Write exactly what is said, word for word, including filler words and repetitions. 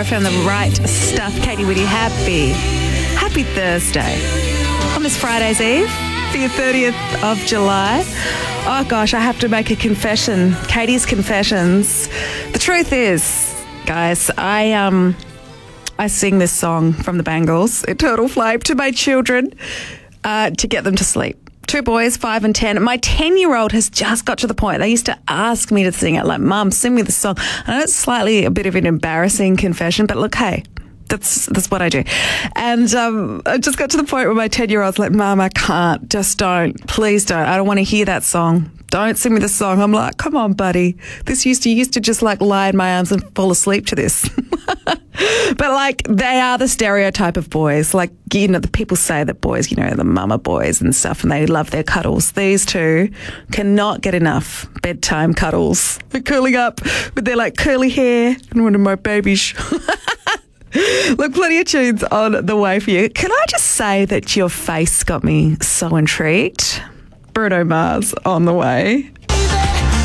F M, the right stuff. Katie Whitty, happy, happy Thursday on this Friday's Eve, the thirtieth of July. Oh gosh, I have to make a confession. Katie's confessions. The truth is, guys, I um, I sing this song from the Bangles, Eternal Flame, to my children uh, to get them to sleep. Two boys, five and ten. My ten-year-old has just got to the point. They used to ask me to sing it, like, Mum, sing me the song. I know it's slightly a bit of an embarrassing confession, but look, hey, that's that's what I do. And um, I just got to the point where my ten-year-old's like, Mum, I can't. Just don't. Please don't. I don't want to hear that song. Don't sing me the song. I'm like, come on, buddy. This used to, you used to just like lie in my arms and fall asleep to this. But like, they are the stereotype of boys. Like, you know, the people say that boys, you know, the mama boys and stuff, and they love their cuddles. These two cannot get enough bedtime cuddles. They're curling up with their like curly hair and one of my babies. Look, plenty of tunes on the way for you. Can I just say that your face got me so intrigued? Bruno Mars on the way.